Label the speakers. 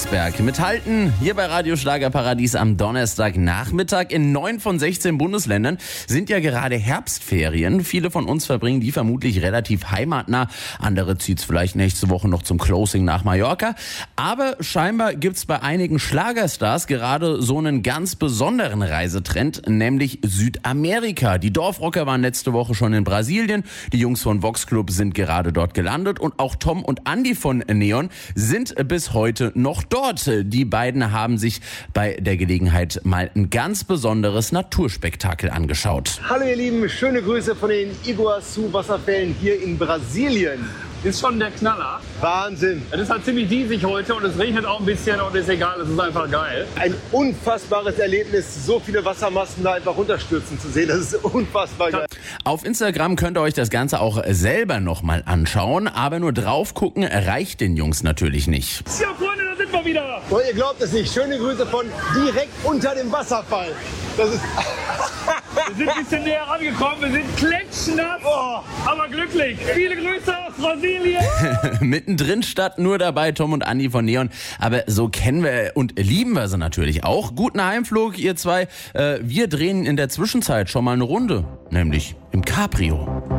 Speaker 1: Eisberg mithalten. Hier bei Radio Schlagerparadies am Donnerstagnachmittag. In 9 von 16 Bundesländern sind ja gerade Herbstferien. Viele von uns verbringen die vermutlich relativ heimatnah. Andere zieht's vielleicht nächste Woche noch zum Closing nach Mallorca. Aber scheinbar gibt's bei einigen Schlagerstars gerade so einen ganz besonderen Reisetrend, nämlich Südamerika. Die Dorfrocker waren letzte Woche schon in Brasilien. Die Jungs von Vox Club sind gerade dort gelandet. Und auch Tom und Andi von Neon sind bis heute noch dort. Die beiden haben sich bei der Gelegenheit mal ein ganz besonderes Naturspektakel angeschaut.
Speaker 2: Hallo ihr Lieben, schöne Grüße von den Iguazu-Wasserfällen hier in Brasilien.
Speaker 3: Ist schon der Knaller.
Speaker 2: Wahnsinn.
Speaker 3: Es ist halt ziemlich diesig heute und es regnet auch ein bisschen und ist egal, es ist einfach geil.
Speaker 2: Ein unfassbares Erlebnis, so viele Wassermassen da einfach runterstürzen zu sehen. Das ist unfassbar geil.
Speaker 1: Auf Instagram könnt ihr euch das Ganze auch selber nochmal anschauen, aber nur drauf gucken reicht den Jungs natürlich nicht.
Speaker 3: Ja, Freunde, da sind wir wieder.
Speaker 2: Und ihr glaubt es nicht, schöne Grüße von direkt unter dem Wasserfall. Das ist...
Speaker 3: Wir sind ein bisschen näher rangekommen, wir sind klatschnass, aber glücklich. Viele Grüße aus Brasilien.
Speaker 1: Mittendrin statt nur dabei Tom und Andi von Neon. Aber so kennen wir und lieben wir sie natürlich auch. Guten Heimflug, ihr zwei. Wir drehen in der Zwischenzeit schon mal eine Runde, nämlich im Cabrio.